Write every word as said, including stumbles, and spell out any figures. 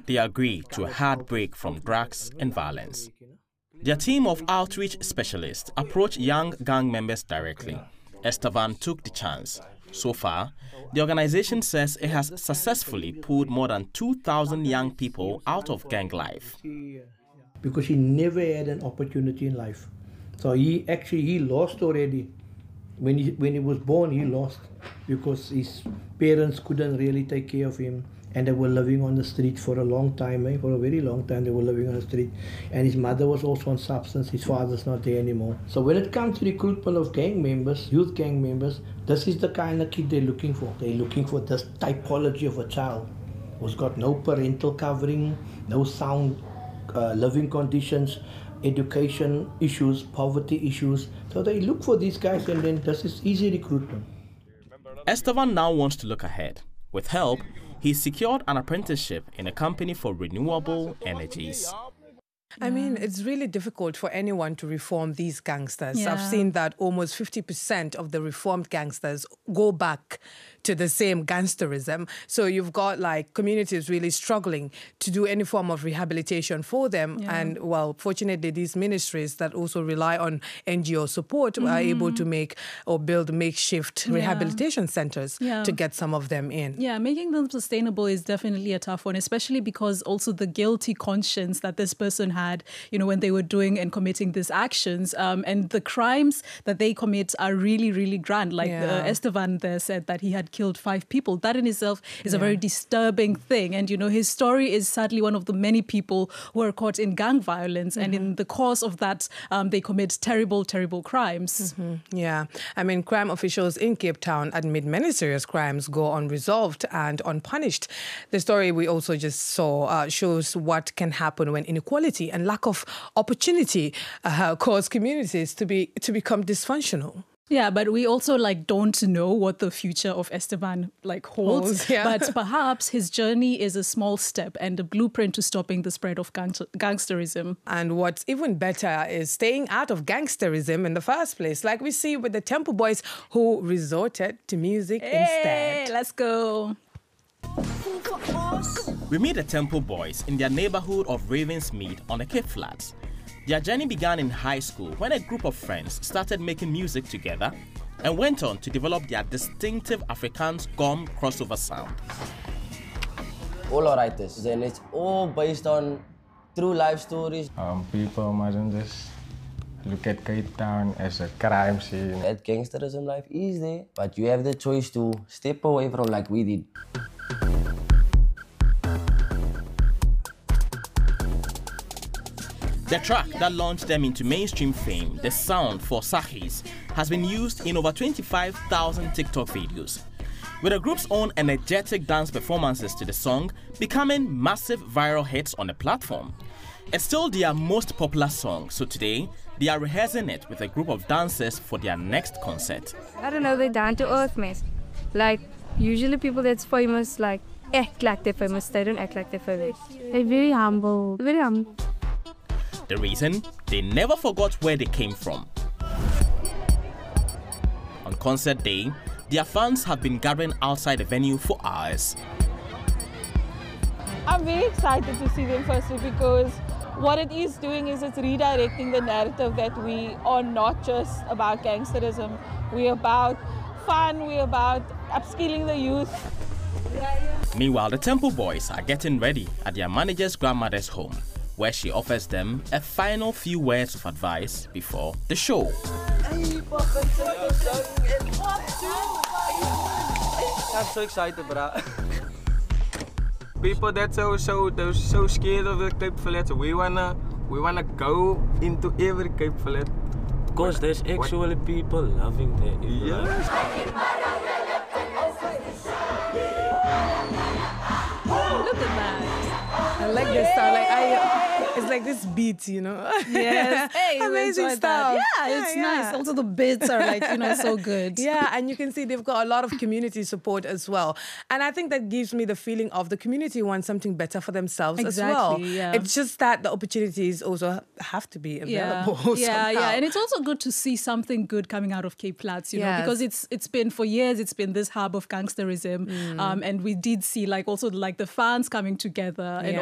they agree to a hard break from drugs and violence. Their team of outreach specialists approached young gang members directly. Estevan took the chance. So far, the organization says it has successfully pulled more than two thousand young people out of gang life. Because he never had an opportunity in life. So he actually, he lost already. When he, when he was born, he lost because his parents couldn't really take care of him. And they were living on the street for a long time, eh? For a very long time they were living on the street. And his mother was also on substance, his father's not there anymore. So when it comes to recruitment of gang members, youth gang members, this is the kind of kid they're looking for. They're looking for this typology of a child who's got no parental covering, no sound uh, living conditions, education issues, poverty issues. So they look for these guys, and then this is easy recruitment. Estevan now wants to look ahead. With help, he secured an apprenticeship in a company for renewable energies. I mean, it's really difficult for anyone to reform these gangsters. Yeah. I've seen that almost fifty percent of the reformed gangsters go back to the same gangsterism. So you've got like communities really struggling to do any form of rehabilitation for them. Yeah. And well, fortunately, these ministries that also rely on N G O support mm-hmm. are able to make or build makeshift Yeah. rehabilitation centers Yeah. to get some of them in. Yeah, making them sustainable is definitely a tough one, especially because also the guilty conscience that this person had, you know, when they were doing and committing these actions, um, and the crimes that they commit are really, really grand. Like Yeah. uh, Estevan there said that he had killed five people. That in itself is Yeah. a very disturbing thing. And, you know, his story is sadly one of the many people who are caught in gang violence. Mm-hmm. And in the course of that, um, they commit terrible, terrible crimes. Mm-hmm. Yeah. I mean, crime officials in Cape Town admit many serious crimes go unresolved and unpunished. The story we also just saw uh, shows what can happen when inequality and lack of opportunity uh, cause communities to be to become dysfunctional. Yeah, but we also like don't know what the future of Estevan like holds. Holds, yeah. But perhaps his journey is a small step and a blueprint to stopping the spread of gangster- gangsterism. And what's even better is staying out of gangsterism in the first place, like we see with the Temple Boys who resorted to music Hey, instead. let's go. We meet the Temple Boys in their neighborhood of Ravensmead on the Cape Flats. Their journey began in high school when a group of friends started making music together and went on to develop their distinctive Afrikaans gom crossover sound. All our writers, and it's all based on true life stories. Um, people mustn't just look at Cape Town as a crime scene. That gangsterism life is there, but you have the choice to step away from like we did. The track that launched them into mainstream fame, The Sound for Sahis, has been used in over twenty-five thousand TikTok videos, with the group's own energetic dance performances to the song becoming massive viral hits on the platform. It's still their most popular song, so today they are rehearsing it with a group of dancers for their next concert. I don't know, they're down to earth, mate. Like, usually people that's famous, like, act like they're famous, they don't act like they're famous. They're very humble, very humble. The reason? They never forgot where they came from. On concert day, their fans have been gathering outside the venue for hours. I'm very excited to see them firstly because what it is doing is it's redirecting the narrative that we are not just about gangsterism. We're about fun, we're about upskilling the youth. Meanwhile, the Temple Boys are getting ready at their manager's grandmother's home, where she offers them a final few words of advice before the show. I'm so excited, bro. People that so so they're so scared of the Cape Flats, we wanna we wanna go into every Cape Flat. Because there's actually what? people loving there. Yes. Look at that. I like this sound. Like I, it's like this beat, you know. Yes. Hey, amazing stuff. That. Yeah, it's yeah, yeah. nice. Also, the beats are like, you know, so good. Yeah, and you can see they've got a lot of community support as well. And I think that gives me the feeling of the community wants something better for themselves exactly, as well. Yeah. It's just that the opportunities also have to be available. Yeah, yeah, somehow. yeah. And it's also good to see something good coming out of Cape Flats, you Yes. know, because it's it's been for years, it's been this hub of gangsterism. Mm. Um, and we did see like also like the fans coming together and yeah.